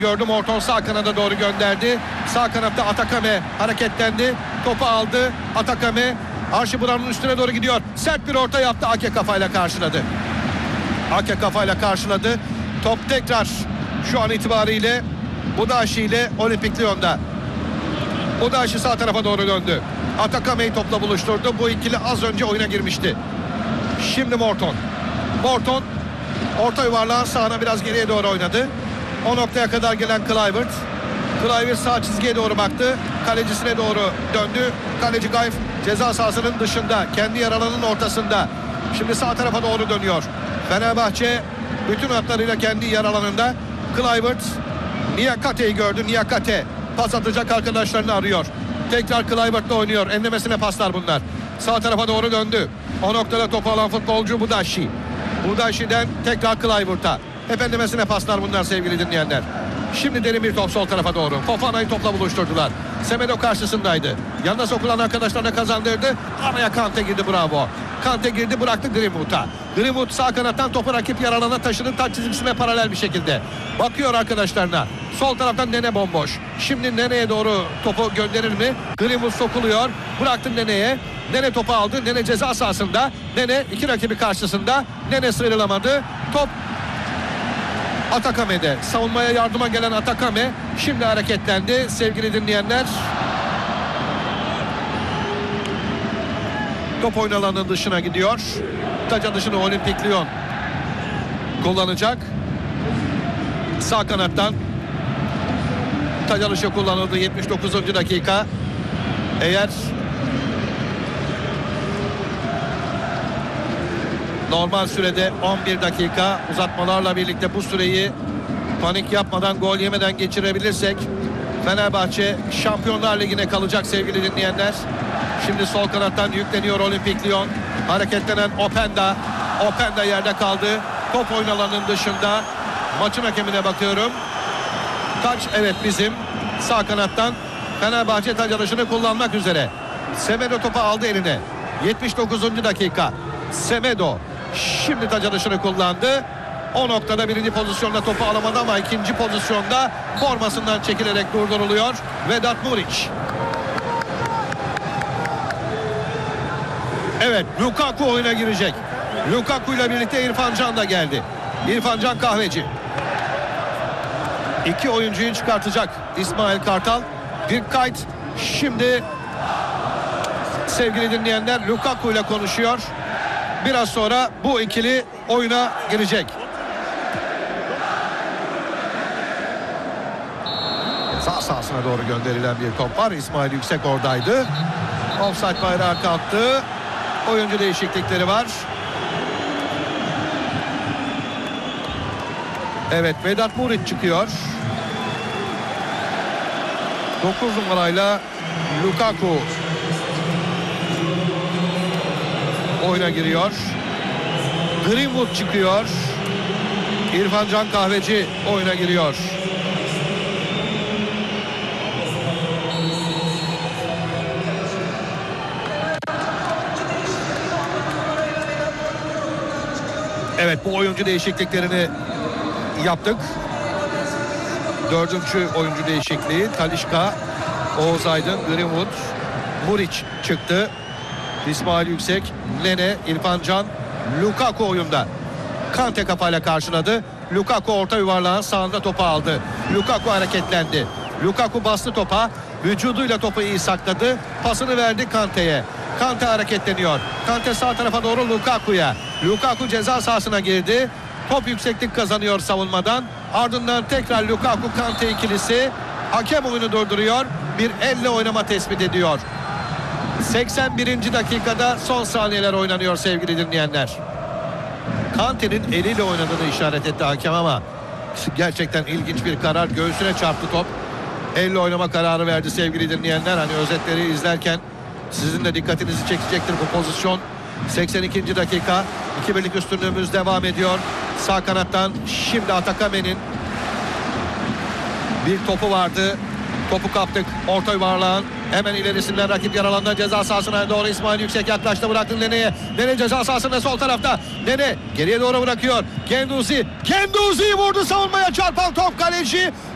gördüm. Morton sağ kanada doğru gönderdi. Sağ kanatta Atakame hareketlendi. Topu aldı. Atakame Archie Brown'un üstüne doğru gidiyor. Sert bir orta yaptı. Ake kafayla karşıladı. Ake kafayla karşıladı. Top tekrar şu an itibariyle Budaşi ile Olimpik Lyon'da. Budaşi sağ tarafa doğru döndü. Atakame'yi topla buluşturdu. Bu ikili az önce oyuna girmişti. Şimdi Morton. Morton orta yuvarlağın sağına biraz geriye doğru oynadı. O noktaya kadar gelen Kluivert. Kluivert sağ çizgiye doğru baktı. Kalecisine doğru döndü. Kaleci Gayf ceza sahasının dışında. Kendi yer alanının ortasında. Şimdi sağ tarafa doğru dönüyor. Fenerbahçe bütün hatlarıyla kendi yer alanında. Kluivert Niyakate'yi gördü. Niyakate pas atacak arkadaşlarını arıyor. Tekrar Kluivert'la oynuyor. Enlemesine paslar bunlar. Sağ tarafa doğru döndü. O noktada topu alan futbolcu Budaşi. Budaşi'den tekrar Kluivert'a. Hep enlemesine paslar bunlar sevgili dinleyenler. Şimdi derin bir top sol tarafa doğru. Fofana'yı topla buluşturdular. Semedo karşısındaydı. Yanına sokulan arkadaşlarına kazandırdı. Araya Kante girdi, bravo. Kante girdi, bıraktı Greenwood'a. Greenwood sağ kanattan topu rakip yer alana taşıdı. Taç çizgisine paralel bir şekilde. Bakıyor arkadaşlarına. Sol taraftan Nene bomboş. Şimdi Nene'ye doğru topu gönderir mi? Greenwood sokuluyor. Bıraktı Nene'ye. Nene topu aldı. Nene ceza sahasında. Nene iki rakibi karşısında. Nene sıyrılamadı. Top Atakame'de. Savunmaya yardıma gelen Atakame şimdi hareketlendi sevgili dinleyenler. Top oyun alanının dışına gidiyor. Taca dışını Olimpik Lyon kullanacak. Sağ kanattan taca dışı kullanıldı 79. dakika. Eğer normal sürede 11 dakika, uzatmalarla birlikte bu süreyi panik yapmadan, gol yemeden geçirebilirsek Fenerbahçe Şampiyonlar Ligi'ne kalacak sevgili dinleyenler. Şimdi sol kanattan yükleniyor Olimpik Lyon. Hareketlenen Openda. Openda yerde kaldı. Top oyun alanının dışında. Maçın hakemine bakıyorum. Taç evet bizim. Sağ kanattan Fenerbahçe taç alışını kullanmak üzere. Semedo topu aldı eline. 79. dakika. Semedo şimdi taç alışını kullandı. O noktada birinci pozisyonda topu alamadı ama ikinci pozisyonda formasından çekilerek durduruluyor Vedat Muriç. Evet, Lukaku oyuna girecek. Lukaku ile birlikte İrfan Can da geldi. İrfan Can Kahveci. İki oyuncuyu çıkartacak İsmail Kartal. Dirk Kuyt şimdi sevgili dinleyenler Lukaku ile konuşuyor. Biraz sonra bu ikili oyuna girecek. Sağ sahasına doğru gönderilen bir top var. İsmail Yüksek oradaydı. Offside bayrağı kalktı. Oyuncu değişiklikleri var. Evet, Vedat Muriç çıkıyor. 9 numarayla Lukaku oyuna giriyor. Greenwood çıkıyor. İrfan Can Kahveci oyuna giriyor. Evet, bu oyuncu değişikliklerini yaptık. Dördüncü oyuncu değişikliği Talisca, Oğuz Aydın, Greenwood, Muriç çıktı. İsmail Yüksek, Nene, İrfan Can, Lukaku oyunda. Kante kafayla karşıladı. Lukaku orta yuvarlağın sağında topu aldı. Lukaku hareketlendi. Lukaku bastı topa. Vücuduyla topu iyi sakladı. Pasını verdi Kante'ye. Kante hareketleniyor. Kante sağ tarafa doğru Lukaku'ya. Lukaku ceza sahasına girdi. Top yükseklik kazanıyor savunmadan. Ardından tekrar Lukaku Kante ikilisi. Hakem oyunu durduruyor. Bir elle oynama tespit ediyor. 81. dakikada son saniyeler oynanıyor sevgili dinleyenler. Kante'nin eliyle oynadığını işaret etti hakem ama gerçekten ilginç bir karar. Göğsüne çarptı top. Elle oynama kararı verdi sevgili dinleyenler. Hani özetleri izlerken sizin de dikkatinizi çekecektir bu pozisyon. 82. dakika. 2-1'lik üstünlüğümüz devam ediyor. Sağ kanattan şimdi Atakame'nin bir topu vardı. Topu kaptık. Orta yuvarlağın hemen ilerisinden rakip yer alanından ceza sahasına doğru İsmail Yüksek yaklaştı, bıraktı Nene'ye. Nene ceza sahasında sol tarafta. Nene geriye doğru bırakıyor. Genduzi vurdu, savunmaya çarpan top kaleci